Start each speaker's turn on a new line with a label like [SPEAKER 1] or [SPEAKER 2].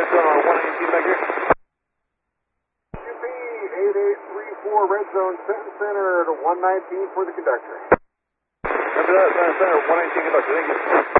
[SPEAKER 1] zone on 119 back here.
[SPEAKER 2] UP 8834 red zone, Benton Center to 119 for the conductor.
[SPEAKER 1] After that, Center 119 conductor, thank you.